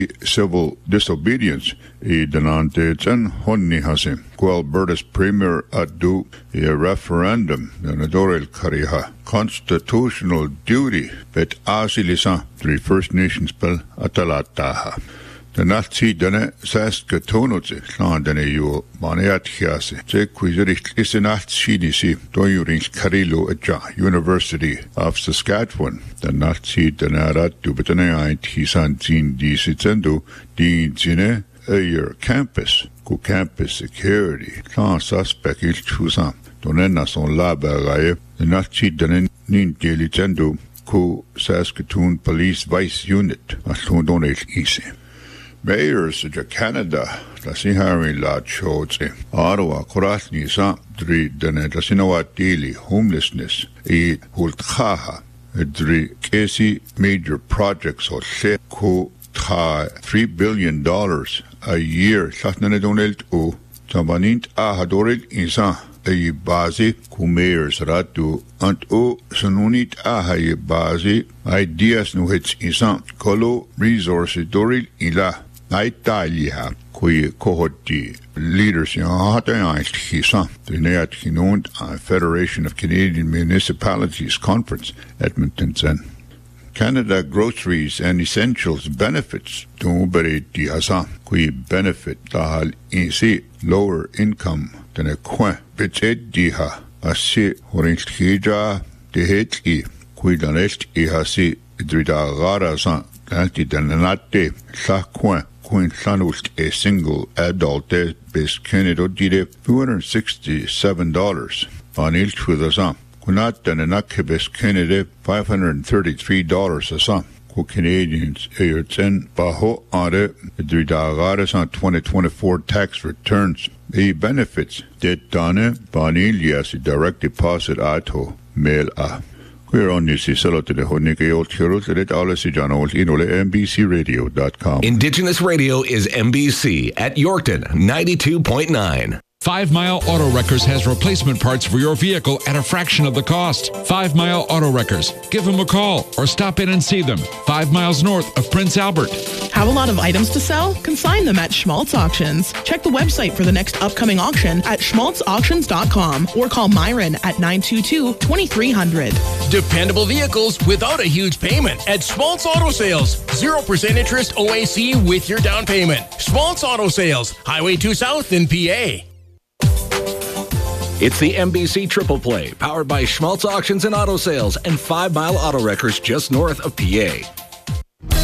civil disobedience I denanteetsen honni hasi. Alberta's premier adu a referendum denadorel kariha constitutional duty bet asilisa three First Nations bill atalataha. The Nazi dene Saskatoonotse slaan dene jo maniat hiase. Se kuizerich isenat sinisi doyurins Carilo Eja University of Saskatchewan. The Nazi dene arat dubetene aint hisan zin disitsendu din zine your campus ku campus security. Slaan suspect il chusan. Donena son labaraye. The Nazi dene nin delitsendu ku Saskatoon Police Vice Unit. Aslun donel ise. Mayors of Canada, Lasihari Lad Chodze, Ottawa, Koratnisa, Dri Dene, Lasinawa Daily, homelessness, E. Hulthaha, Dri Kesi major projects or Ko Ta $3 billion a year, Lasnanedonelt O, Tabanint Ahadoril Isa, a bazi, ku mayors ratu, and O Sanunit Aha bazi, ideas no hits Isa, Kolo resources Doril Ila. Italia, kui kohoti leaders in Hatayanst Hisa, the Neat Hinond Federation of Canadian Municipalities Conference, Edmonton. Canada Groceries and Essentials Benefits, Tumbere Diasa, kui benefit tahal insi lower income than a qua bitet diha, asi horinst hija dehetli, kui danest ihasi idrida garasan, tanti dananate, sa qua. Queensland a single adult base Canada did $267 on each with a sum. Kunat and Anakibes Canada $533 a sum. Ku Canadians a 10 Baho Ade Dridagares on 2024 tax returns. A benefits that done Banilias direct deposit ato mail a. We're on NBCRadio.com. Indigenous Radio is NBC at Yorkton 92.9. 5 Mile Auto Wreckers has replacement parts for your vehicle at a fraction of the cost. 5 Mile Auto Wreckers. Give them a call or stop in and see them. 5 miles north of Prince Albert. Have a lot of items to sell? Consign them at Schmaltz Auctions. Check the website for the next upcoming auction at schmaltzauctions.com or call Myron at 922-2300. Dependable vehicles without a huge payment at Schmaltz Auto Sales. 0% interest OAC with your down payment. Schmaltz Auto Sales, Highway 2 South in PA. It's the NBC Triple Play, powered by Schmaltz Auctions and Auto Sales and 5 Mile Auto Wreckers just north of PA.